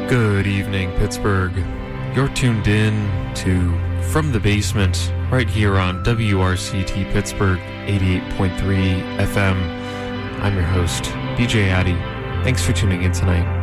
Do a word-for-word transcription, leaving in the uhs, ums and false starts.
Good evening, Pittsburgh. You're tuned in to From the Basement right here on W R C T Pittsburgh eighty-eight point three F M. I'm your host, B J Addy. Thanks for tuning in tonight.